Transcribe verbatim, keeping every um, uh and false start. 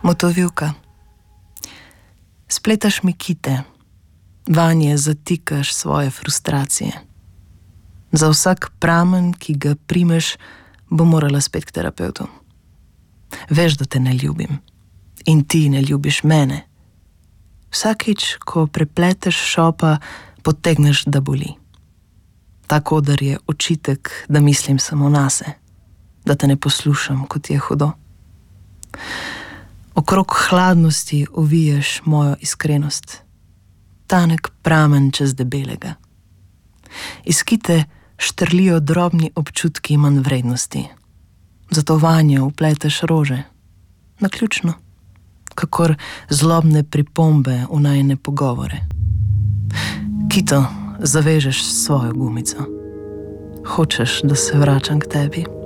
Motovilka. Spletaš mi kite, vanje zatikaš svoje frustracije. Za vsak pramen, ki ga primeš, bo morala spet k terapevtu. Veš, da te ne ljubim in ti ne ljubiš mene. Vsakič, ko prepleteš šopa, potegneš, da boli. Tako, da je očitek, da mislim samo nase, da te ne poslušam, kot je hudo. Okrog hladnosti oviješ mojo iskrenost, tanek pramen čez debelega. Iz kite štrlijo drobni občutki manj vrednosti, zato vanje vpleteš rože, naključno, kakor zlobne pripombe v najine pogovore. Kito zavežeš s svojo gumico. Hočeš, da se vračam k tebi.